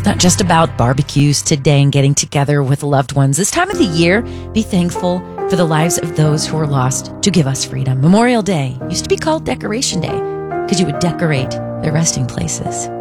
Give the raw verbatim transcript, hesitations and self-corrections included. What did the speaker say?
not just about barbecues today and getting together with loved ones. This time of the year, be thankful for the lives of those who were lost to give us freedom. Memorial Day used to be called Decoration Day because you would decorate their resting places.